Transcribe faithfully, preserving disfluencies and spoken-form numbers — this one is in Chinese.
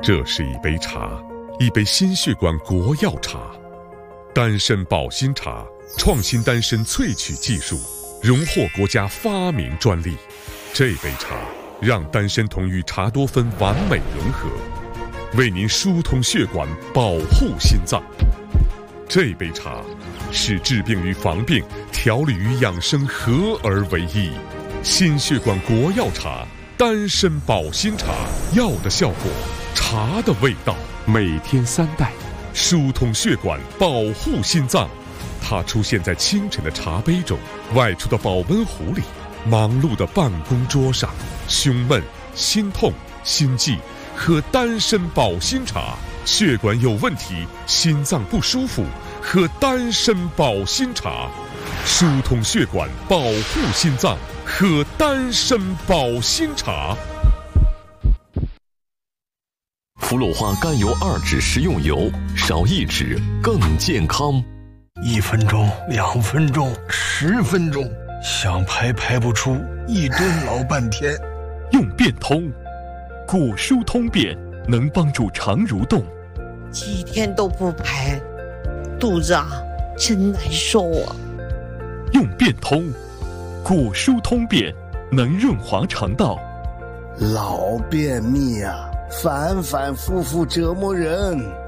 这是一杯茶，一杯心血管国药茶，丹参保心茶，创新丹参萃取技术，荣获国家发明专利。这杯茶让丹参酮与茶多酚完美融合，为您疏通血管，保护心脏。这杯茶是治病与防病、调理与养生合而为一。心血管国药茶，丹参保心茶，药的效果，茶的味道，每天三袋，疏通血管，保护心脏。它出现在清晨的茶杯中，外出的保温壶里，忙碌的办公桌上。胸闷、心痛、心悸，喝丹参保心茶；血管有问题，心脏不舒服，喝丹参保心茶。疏通血管，保护心脏，喝丹参保心茶。 福禄花甘油二酯食用油，少一酯更健康。 一分钟、两分钟、十分钟，想排排不出，一蹲老半天。 用便通，果蔬通便，能帮助肠蠕动。 几天都不排，肚子啊真难受啊。 用便通，果蔬通便，能润滑肠道。 老便秘啊，反反复复折磨人。